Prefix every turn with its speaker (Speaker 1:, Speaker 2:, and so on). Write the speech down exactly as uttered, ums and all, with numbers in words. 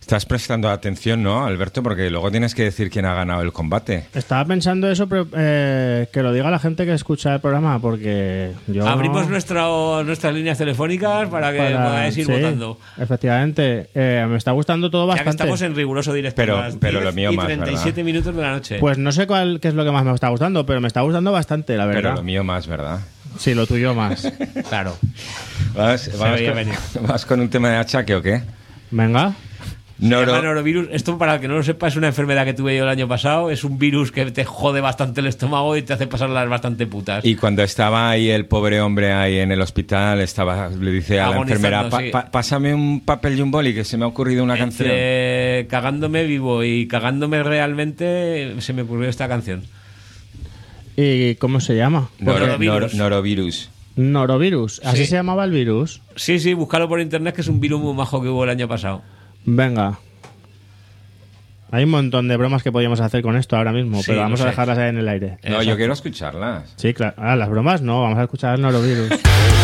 Speaker 1: Estás prestando atención, ¿no, Alberto? Porque luego tienes que decir quién ha ganado el combate.
Speaker 2: Estaba pensando eso, pero eh, que lo diga la gente que escucha el programa, porque yo...
Speaker 3: Abrimos nuestro, nuestras líneas telefónicas para que
Speaker 2: para-
Speaker 3: podáis ir
Speaker 2: sí,
Speaker 3: votando.
Speaker 2: Efectivamente. Eh, me está gustando todo
Speaker 3: Ya que
Speaker 2: bastante.
Speaker 3: estamos en riguroso directo.
Speaker 1: Pero-
Speaker 3: a las
Speaker 1: pero
Speaker 3: diez
Speaker 1: lo mío
Speaker 3: y
Speaker 1: más,
Speaker 3: treinta y siete
Speaker 1: ¿verdad?
Speaker 3: minutos de la noche.
Speaker 2: Pues no sé cuál qué es lo que más me está gustando, pero me está gustando bastante, la verdad.
Speaker 1: Pero lo mío más, ¿verdad?
Speaker 2: Sí, lo tuyo más.
Speaker 3: claro.
Speaker 1: ¿Vas, vas
Speaker 3: veía
Speaker 1: con,
Speaker 3: venir.
Speaker 1: ¿Vas con un tema de achaque o qué?
Speaker 2: Venga.
Speaker 3: Se
Speaker 1: Noro-
Speaker 3: llama norovirus. Esto, para el que no lo sepa, es una enfermedad que tuve yo el año pasado. Es un virus que te jode bastante el estómago y te hace pasarlas bastante putas.
Speaker 1: Y cuando estaba ahí el pobre hombre ahí en el hospital, estaba le dice a la
Speaker 3: Agonizando,
Speaker 1: enfermera, "Pa-
Speaker 3: sí.
Speaker 1: pa- pásame un papel y un boli que se me ha ocurrido una canción".
Speaker 3: Entre cagándome vivo y cagándome realmente, se me ocurrió esta canción.
Speaker 2: ¿Y cómo se llama?
Speaker 1: Noro-
Speaker 3: Norovirus.
Speaker 1: nor- norovirus.
Speaker 2: Norovirus. ¿Así
Speaker 3: Sí.
Speaker 2: se llamaba el virus?
Speaker 3: Sí, sí, búscalo por internet, que es un virus muy majo que hubo el año pasado.
Speaker 2: Venga. Hay un montón de bromas que podríamos hacer con esto ahora mismo,
Speaker 3: Sí,
Speaker 2: pero vamos
Speaker 3: lo
Speaker 2: a
Speaker 3: sé.
Speaker 2: dejarlas ahí en el aire.
Speaker 1: No, yo
Speaker 3: Exacto.
Speaker 1: quiero escucharlas.
Speaker 2: Sí, claro. Ah, las bromas no, vamos a escuchar el norovirus.